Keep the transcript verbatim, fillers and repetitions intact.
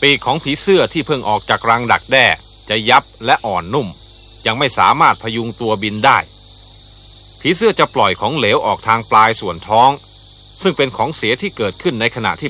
ปีกของผีเสื้อที่เพิ่งออกจากรังดักแด้จะยับและอ่อนนุ่มยังไม่สามารถพยุงตัวบินได้ผีเสื้อจะปล่อยของเหลวออกทางปลายส่วนท้องซึ่งเป็นของเสียที่เกิดขึ้นในขณะที่